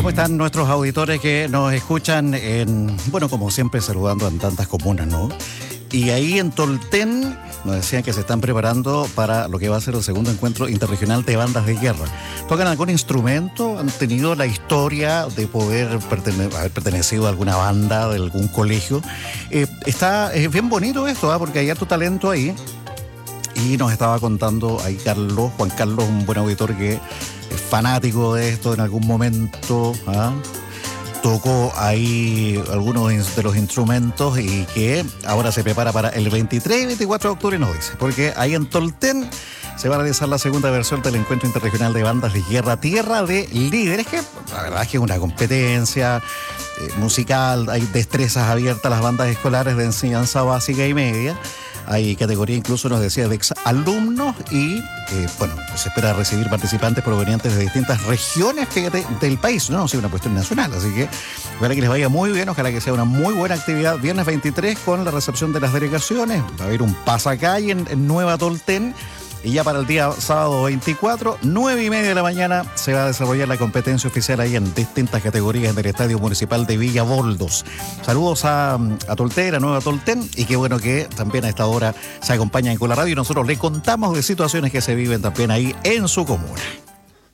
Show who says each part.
Speaker 1: ¿Cómo están nuestros auditores que nos escuchan bueno, como siempre, saludando en tantas comunas, ¿no? Y ahí en Tolten nos decían que se están preparando para lo que va a ser el segundo encuentro interregional de bandas de guerra. ¿Tocan algún instrumento? ¿Han tenido la historia de poder haber pertenecido a alguna banda de algún colegio? Es bien bonito esto, porque hay harto talento ahí. Y nos estaba contando ahí Juan Carlos, un buen auditor que es fanático de esto en algún momento, tocó ahí algunos de los instrumentos y que ahora se prepara para el 23 y 24 de octubre, nos dice, porque ahí en Tolten se va a realizar la segunda versión del Encuentro Interregional de Bandas de Guerra, Tierra de Líderes, que la verdad es que es una competencia musical, hay destrezas abiertas a las bandas escolares de enseñanza básica y media. Hay categoría, incluso nos decía, de exalumnos y, bueno, se espera recibir participantes provenientes de distintas regiones, fíjate, del país, ¿no? O sea, una cuestión nacional. Así que ojalá que les vaya muy bien, ojalá que sea una muy buena actividad. Viernes 23 con la recepción de las delegaciones. Va a haber un pasacalle en Nueva Tolten. Y ya para el día sábado 24, 9:30 de la mañana, se va a desarrollar la competencia oficial ahí en distintas categorías del Estadio Municipal de Villa Boldos. Saludos a Tolten, a Nueva Tolten, y qué bueno que también a esta hora se acompañan con la radio y nosotros le contamos de situaciones que se viven también ahí en su comuna.